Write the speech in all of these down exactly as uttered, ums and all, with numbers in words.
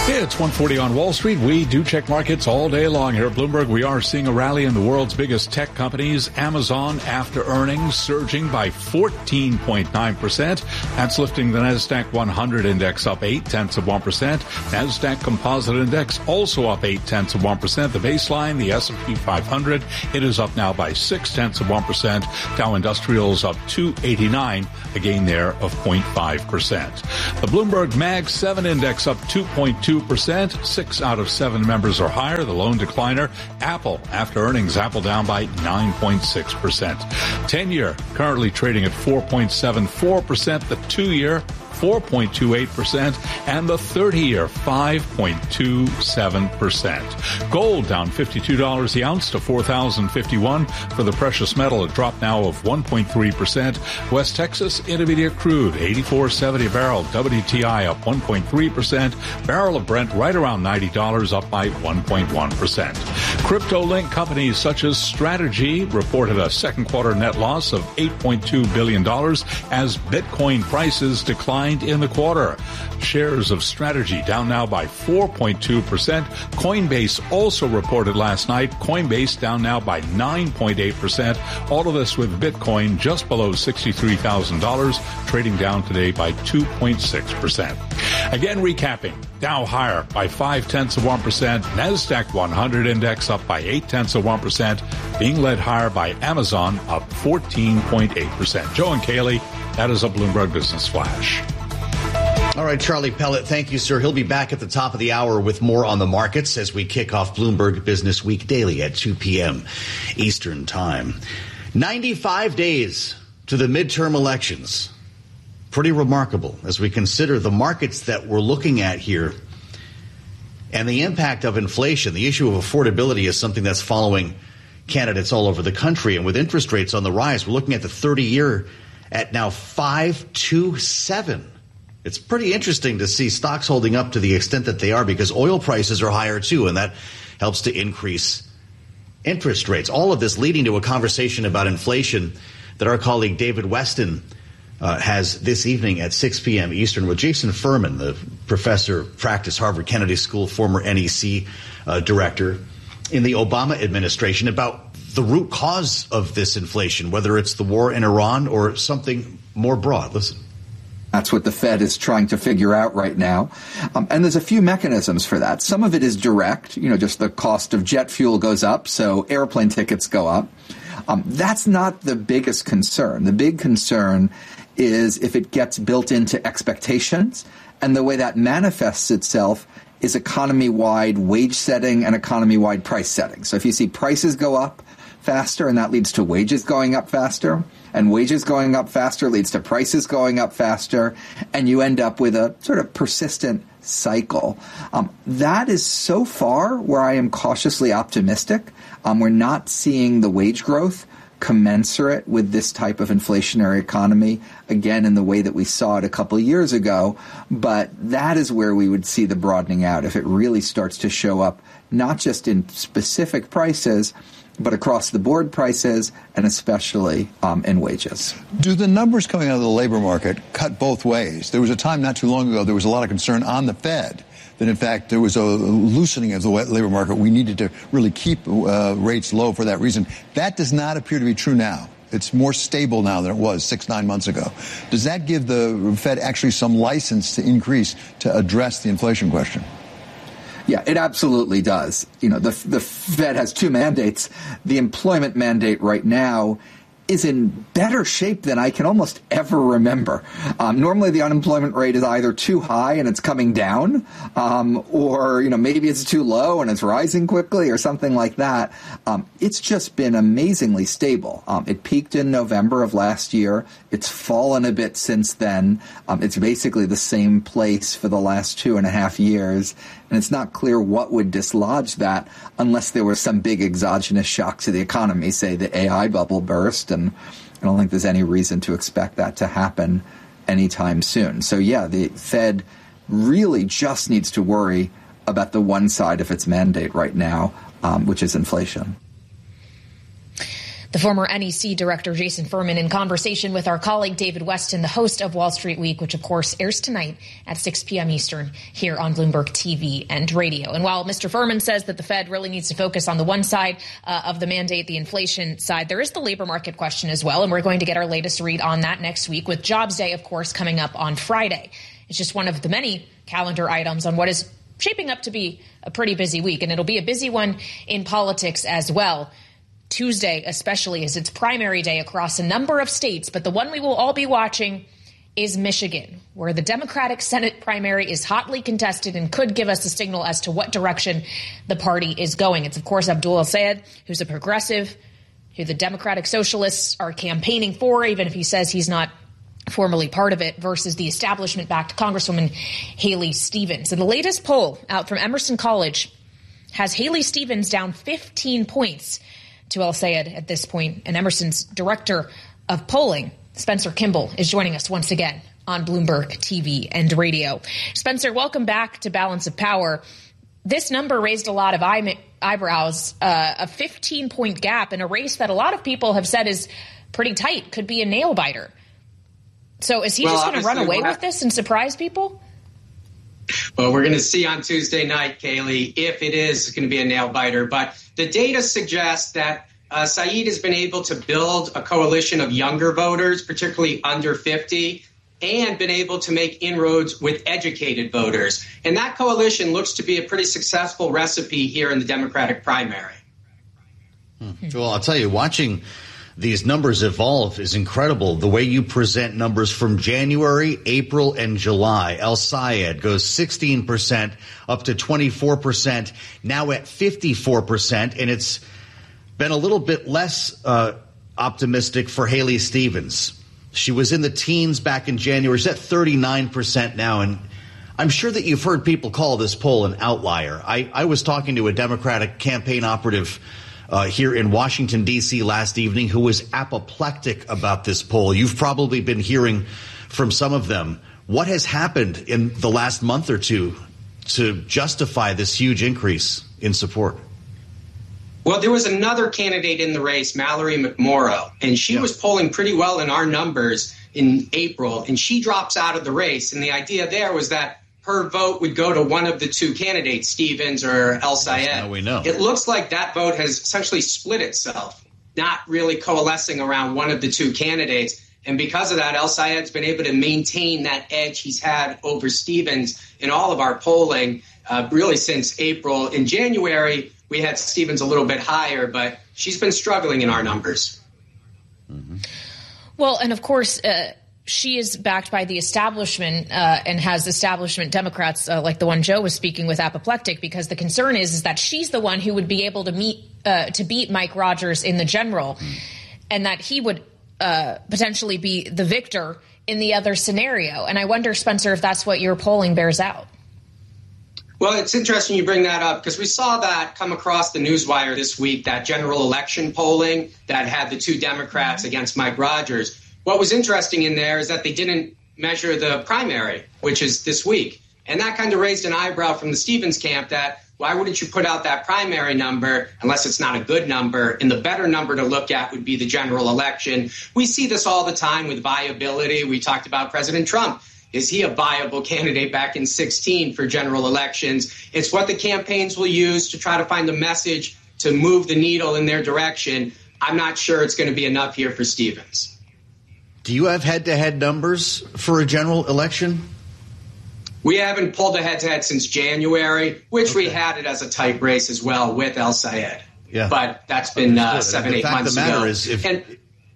It's one forty on Wall Street. We do check markets all day long here at Bloomberg. We are seeing a rally in the world's biggest tech companies. Amazon, after earnings, surging by fourteen point nine percent. That's lifting the NASDAQ one hundred index up eight tenths of one percent. NASDAQ Composite Index also up eight tenths of one percent. The baseline, the S and P five hundred, it is up now by six tenths of one percent. Dow Industrials up two eighty-nine, a gain there of zero point five percent. The Bloomberg Mag seven Index up two point two percent. Six out of seven members are higher. The lone decliner, Apple. After earnings, Apple down by nine point six percent. ten-year currently trading at four point seven four percent. The two-year, four point two eight percent, and the thirty-year, five point two seven percent. Gold down fifty-two dollars the ounce to four thousand fifty-one dollars. For the precious metal, a drop now of one point three percent. West Texas Intermediate Crude, eighty-four seventy a barrel. W T I up one point three percent. Barrel of Brent right around ninety dollars, up by one point one percent. Crypto-linked companies such as Strategy reported a second quarter net loss of eight point two billion dollars as Bitcoin prices declined in the quarter. Shares of Strategy down now by four point two percent. Coinbase also reported last night. Coinbase down now by nine point eight percent. All of this with Bitcoin just below sixty-three thousand dollars, trading down today by two point six percent. Again, recapping. Dow higher by five tenths of one percent. NASDAQ one hundred index up by eight tenths of one percent. Being led higher by Amazon, up fourteen point eight percent. Joe and Kaylee, that is a Bloomberg Business Flash. All right, Charlie Pellet, thank you, sir. He'll be back at the top of the hour with more on the markets as we kick off Bloomberg Business Week daily at two p.m. Eastern Time. ninety-five days to the midterm elections. Pretty remarkable as we consider the markets that we're looking at here and the impact of inflation. The issue of affordability is something that's following candidates all over the country. And with interest rates on the rise, we're looking at the thirty-year at now five point two seven. It's pretty interesting to see stocks holding up to the extent that they are because oil prices are higher, too, and that helps to increase interest rates. All of this leading to a conversation about inflation that our colleague David Weston uh, has this evening at six p.m. Eastern with Jason Furman, the professor of practice, Harvard Kennedy School, former N E C uh, director in the Obama administration, about the root cause of this inflation, whether it's the war in Iran or something more broad. Listen. That's what the Fed is trying to figure out right now. Um, and there's a few mechanisms for that. Some of it is direct. You know, just the cost of jet fuel goes up, so airplane tickets go up. Um, that's not the biggest concern. The big concern is if it gets built into expectations, and the way that manifests itself is economy-wide wage setting and economy-wide price setting. So if you see prices go up faster, and that leads to wages going up faster, and wages going up faster leads to prices going up faster, and you end up with a sort of persistent cycle. Um, that is so far where I am cautiously optimistic. Um, we're not seeing the wage growth commensurate with this type of inflationary economy, again, in the way that we saw it a couple of years ago. But that is where we would see the broadening out if it really starts to show up, not just in specific prices, but across the board prices, and especially um, in wages. Do the numbers coming out of the labor market cut both ways? There was a time not too long ago, there was a lot of concern on the Fed that, in fact, there was a loosening of the labor market. We needed to really keep uh, rates low for that reason. That does not appear to be true now. It's more stable now than it was six, nine months ago. Does that give the Fed actually some license to increase to address the inflation question? Yeah, it absolutely does. You know, the the Fed has two mandates. The employment mandate right now is in better shape than I can almost ever remember. Um, normally, the unemployment rate is either too high and it's coming down, um, or, you know, maybe it's too low and it's rising quickly or something like that. Um, it's just been amazingly stable. Um, it peaked in November of last year. It's fallen a bit since then. Um, it's basically the same place for the last two and a half years. And it's not clear what would dislodge that unless there was some big exogenous shock to the economy, say the A I bubble burst. And I don't think there's any reason to expect that to happen anytime soon. So, yeah, the Fed really just needs to worry about the one side of its mandate right now, um, which is inflation. The former N E C director, Jason Furman, in conversation with our colleague David Weston, the host of Wall Street Week, which of course airs tonight at six p.m. Eastern here on Bloomberg T V and radio. And while Mister Furman says that the Fed really needs to focus on the one side uh, of the mandate, the inflation side, there is the labor market question as well. And we're going to get our latest read on that next week with Jobs Day, of course, coming up on Friday. It's just one of the many calendar items on what is shaping up to be a pretty busy week. And it'll be a busy one in politics as well. Tuesday, especially, is its primary day across a number of states. But the one we will all be watching is Michigan, where the Democratic Senate primary is hotly contested and could give us a signal as to what direction the party is going. It's, of course, Abdul El-Sayed, who's a progressive, who the Democratic Socialists are campaigning for, even if he says he's not formally part of it, versus the establishment-backed Congresswoman Haley Stevens. And the latest poll out from Emerson College has Haley Stevens down fifteen points to El-Sayed at this point. And Emerson's director of polling, Spencer Kimball, is joining us once again on Bloomberg T V and radio. Spencer, welcome back to Balance of Power. This number raised a lot of eye- eyebrows, uh, a fifteen-point gap in a race that a lot of people have said is pretty tight, could be a nail-biter. So is he well, just going to run away with this and surprise people? Well, we're going to see on Tuesday night, Kaylee, if it is going to be a nail-biter. But the data suggests that uh, Saeed has been able to build a coalition of younger voters, particularly under fifty, and been able to make inroads with educated voters. And that coalition looks to be a pretty successful recipe here in the Democratic primary. Hmm. Well, I'll tell you, watching these numbers evolve is incredible. The way you present numbers from January, April, and July. El-Sayed goes sixteen percent up to twenty-four percent, now at fifty-four percent. And it's been a little bit less uh, optimistic for Haley Stevens. She was in the teens back in January. She's at thirty-nine percent now. And I'm sure that you've heard people call this poll an outlier. I, I was talking to a Democratic campaign operative Uh, here in Washington, D C last evening, who was apoplectic about this poll. You've probably been hearing from some of them. What has happened in the last month or two to justify this huge increase in support? Well, there was another candidate in the race, Mallory McMorrow, and she yeah. was polling pretty well in our numbers in April, and she drops out of the race. And the idea there was that her vote would go to one of the two candidates, Stevens or El-Sayed. Now we know. It looks like that vote has essentially split itself, not really coalescing around one of the two candidates. And because of that, El-Sayed's been able to maintain that edge he's had over Stevens in all of our polling, uh, really since April. In January, we had Stevens a little bit higher, but she's been struggling in our numbers. Mm-hmm. Well, and of course, uh, she is backed by the establishment uh, and has establishment Democrats uh, like the one Joe was speaking with apoplectic, because the concern is, is that she's the one who would be able to meet uh, to beat Mike Rogers in the general, mm. and that he would uh, potentially be the victor in the other scenario. And I wonder, Spencer, if that's what your polling bears out. Well, it's interesting you bring that up, because we saw that come across the newswire this week, that general election polling that had the two Democrats mm-hmm. against Mike Rogers. What was interesting in there is that they didn't measure the primary, which is this week. And that kind of raised an eyebrow from the Stevens camp that why wouldn't you put out that primary number unless it's not a good number? And the better number to look at would be the general election. We see this all the time with viability. We talked about President Trump. Is he a viable candidate back in sixteen for general elections? It's what the campaigns will use to try to find a message to move the needle in their direction. I'm not sure it's going to be enough here for Stevens. Do you have head-to-head numbers for a general election? We haven't pulled a head-to-head since January, which okay. we had it as a tight race as well with El-Sayed. Yeah. But that's been uh, seven, eight months ago. The fact of the matter is, if, and,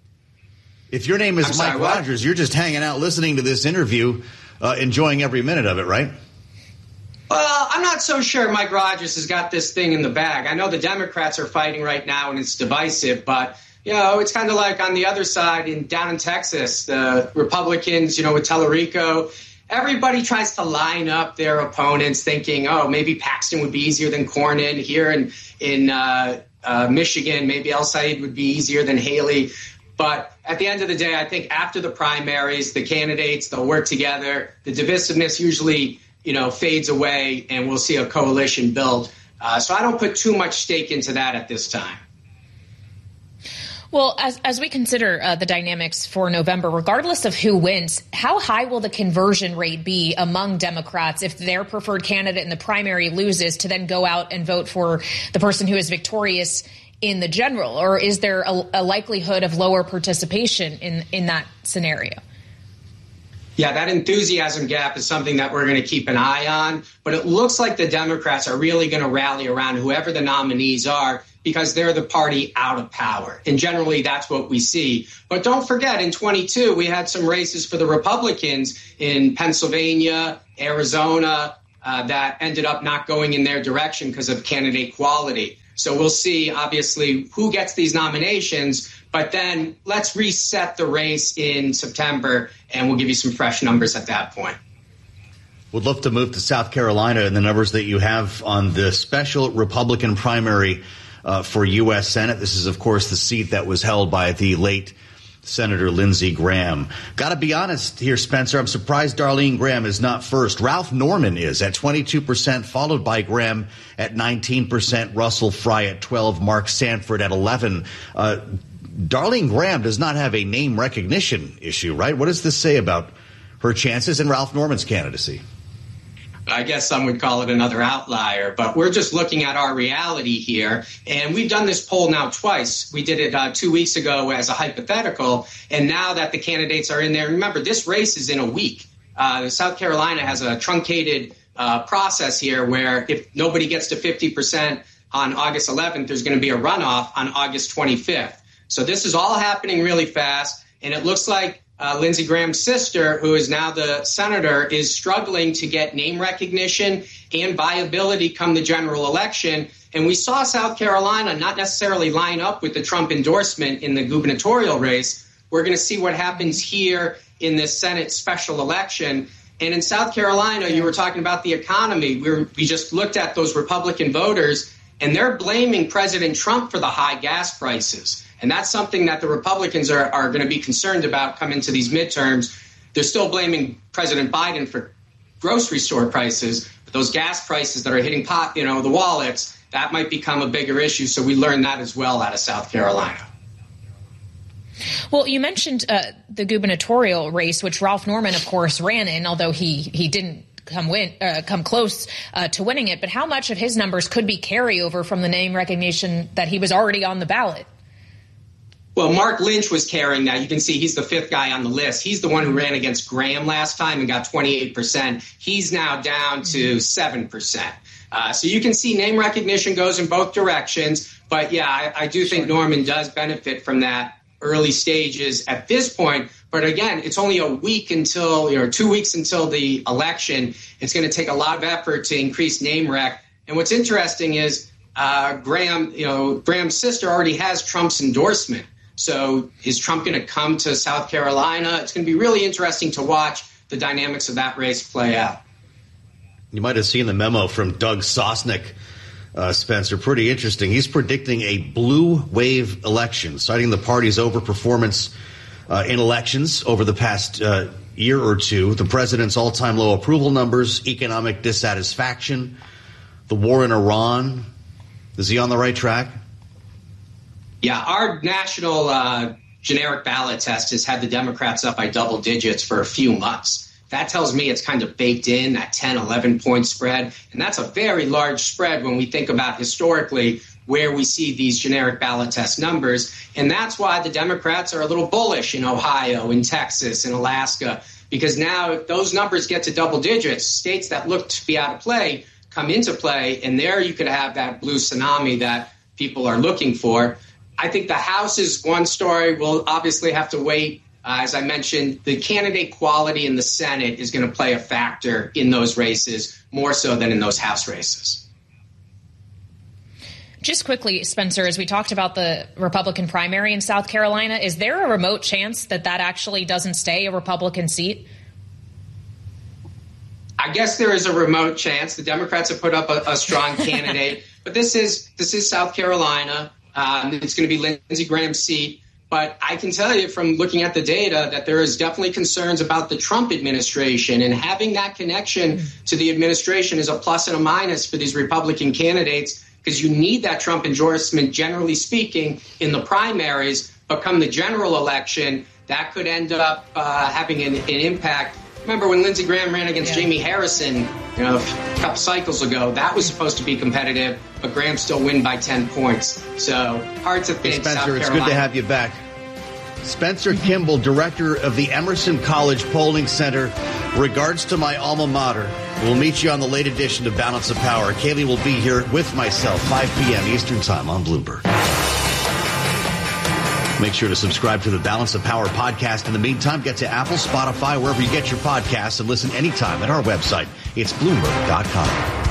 if your name is I'm Mike sorry, Rogers, you're just hanging out listening to this interview, uh, enjoying every minute of it, right? Well, I'm not so sure Mike Rogers has got this thing in the bag. I know the Democrats are fighting right now, and it's divisive, but you know, it's kind of like on the other side in down in Texas, the Republicans, you know, with Tellerico, everybody tries to line up their opponents thinking, oh, maybe Paxton would be easier than Cornyn. Here in, in uh, uh, Michigan, maybe El-Sayed would be easier than Haley. But at the end of the day, I think after the primaries, the candidates, they'll work together. The divisiveness usually, you know, fades away and we'll see a coalition build. Uh, so I don't put too much stake into that at this time. Well, as, as we consider uh, the dynamics for November, regardless of who wins, how high will the conversion rate be among Democrats if their preferred candidate in the primary loses to then go out and vote for the person who is victorious in the general? Or is there a, a likelihood of lower participation in, in that scenario? Yeah, that enthusiasm gap is something that we're going to keep an eye on. But it looks like the Democrats are really going to rally around whoever the nominees are, because they're the party out of power. And generally, that's what we see. But don't forget, in twenty-two, we had some races for the Republicans in Pennsylvania, Arizona, uh, that ended up not going in their direction because of candidate quality. So we'll see, obviously, who gets these nominations. But then let's reset the race in September, and we'll give you some fresh numbers at that point. Would love to move to South Carolina and the numbers that you have on the special Republican primary Uh, for U S Senate. This is, of course, the seat that was held by the late Senator Lindsey Graham. Got to be honest here, Spencer, I'm surprised Darlene Graham is not first. Ralph Norman is at twenty-two percent, followed by Graham at nineteen percent, Russell Fry at twelve, Mark Sanford at eleven. Uh, Darlene Graham does not have a name recognition issue, right? What does this say about her chances and Ralph Norman's candidacy? I guess some would call it another outlier, but we're just looking at our reality here. And we've done this poll now twice. We did it uh, two weeks ago as a hypothetical. And now that the candidates are in there, remember, this race is in a week. Uh, South Carolina has a truncated uh, process here where if nobody gets to fifty percent on August eleventh, there's going to be a runoff on August twenty-fifth. So this is all happening really fast. And it looks like Uh, Lindsey Graham's sister, who is now the senator, is struggling to get name recognition and viability come the general election. And we saw South Carolina not necessarily line up with the Trump endorsement in the gubernatorial race. We're going to see what happens here in this Senate special election. And in South Carolina, you were talking about the economy. We, were, we just looked at those Republican voters, and they're blaming President Trump for the high gas prices. And that's something that the Republicans are, are going to be concerned about coming to these midterms. They're still blaming President Biden for grocery store prices, but those gas prices that are hitting pot, you know, the wallets, that might become a bigger issue. So we learned that as well out of South Carolina. Well, you mentioned uh, the gubernatorial race, which Ralph Norman, of course, ran in, although he he didn't come win, uh, come close uh, to winning it. But how much of his numbers could be carryover from the name recognition that he was already on the ballot? Well, Mark Lynch was carrying that. You can see he's the fifth guy on the list. He's the one who ran against Graham last time and got twenty-eight percent. He's now down to seven percent. Uh, so you can see name recognition goes in both directions. But, yeah, I, I do think Norman does benefit from that early stages at this point. But, again, it's only a week until, you know, two weeks until the election. It's going to take a lot of effort to increase name rec. And what's interesting is uh, Graham, you know, Graham's sister already has Trump's endorsement. So is Trump going to come to South Carolina? It's going to be really interesting to watch the dynamics of that race play out. You might have seen the memo from Doug Sosnick, uh, Spencer. Pretty interesting. He's predicting a blue wave election, citing the party's overperformance uh, in elections over the past uh, year or two, the president's all-time low approval numbers, economic dissatisfaction, the war in Iran. Is he on the right track? Yeah, our national uh, generic ballot test has had the Democrats up by double digits for a few months. That tells me it's kind of baked in, that ten, eleven point spread. And that's a very large spread when we think about historically where we see these generic ballot test numbers. And that's why the Democrats are a little bullish in Ohio, in Texas, in Alaska, because now if those numbers get to double digits, states that look to be out of play come into play. And there you could have that blue tsunami that people are looking for. I think the House is one story. We'll obviously have to wait. Uh, as I mentioned, the candidate quality in the Senate is going to play a factor in those races more so than in those House races. Just quickly, Spencer, as we talked about the Republican primary in South Carolina, is there a remote chance that that actually doesn't stay a Republican seat? I guess there is a remote chance. The Democrats have put up a, a strong candidate, but this is this is South Carolina. Um, it's going to be Lindsey Graham's seat. But I can tell you from looking at the data that there is definitely concerns about the Trump administration, and having that connection to the administration is a plus and a minus for these Republican candidates, because you need that Trump endorsement, generally speaking, in the primaries. But come the general election, that could end up uh, having an, an impact. Remember when Lindsey Graham ran against yeah. Jamie Harrison, you know, a couple cycles ago, that was supposed to be competitive, but Graham still win by ten points. So hard to think. Hey, Spencer, South it's Carolina. good to have you back. Spencer Kimball, director of the Emerson College Polling Center. Regards to my alma mater. We'll meet you on the late edition of Balance of Power. Kaylee will be here with myself, five p.m. Eastern Time on Bloomberg. Make sure to subscribe to the Balance of Power podcast. In the meantime, get to Apple, Spotify, wherever you get your podcasts, and listen anytime at our website. It's Bloomberg dot com.